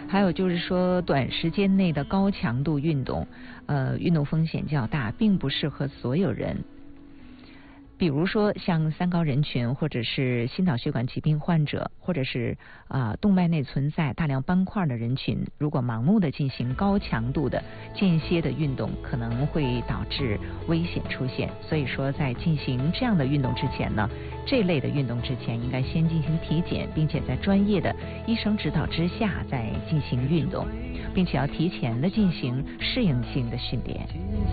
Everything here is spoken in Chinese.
还有就是说短时间内的高强度运动，运动风险较大，并不适合所有人。比如说像三高人群，或者是心脑血管疾病患者，或者是动脉内存在大量斑块的人群，如果盲目的进行高强度的间歇的运动，可能会导致危险出现。所以说在进行这样的运动之前呢，这类的运动之前应该先进行体检，并且在专业的医生指导之下再进行运动，并且要提前的进行适应性的训练。